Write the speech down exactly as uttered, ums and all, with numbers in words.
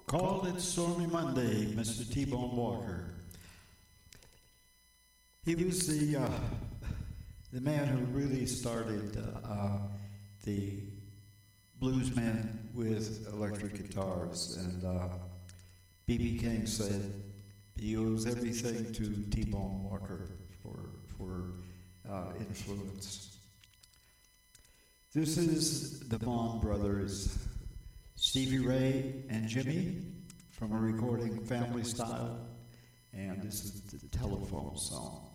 Called It Stormy Monday, Mister T-Bone Walker. He was the uh, the man who really started uh, uh, the blues men with electric guitars, and uh, B B King said he owes everything to T-Bone Walker for for uh, influence. This is the Vaughan brothers, Stevie Ray and Jimmy, from a recording Family Style, and this is the Telephone Song.